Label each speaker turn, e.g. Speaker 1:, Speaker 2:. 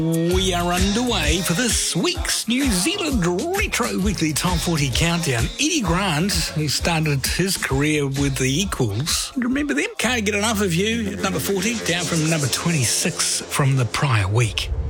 Speaker 1: We are underway for this week's New Zealand Retro Weekly Top 40 Countdown. Eddie Grant, who started his career with the Equals, remember them? Can't Get Enough of You at number 40, down from number 26 from the prior week.